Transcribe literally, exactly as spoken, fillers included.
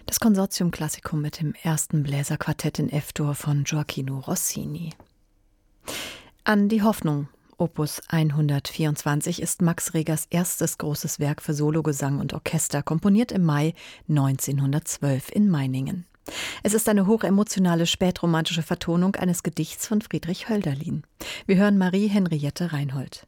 Das Consortium Classicum mit dem ersten Bläserquartett in F-Dur von Gioacchino Rossini. An die Hoffnung, Opus hundertvierundzwanzig, ist Max Regers erstes großes Werk für Sologesang und Orchester, komponiert im Mai neunzehnhundertzwölf in Meiningen. Es ist eine hochemotionale spätromantische Vertonung eines Gedichts von Friedrich Hölderlin. Wir hören Marie Henriette Reinhold.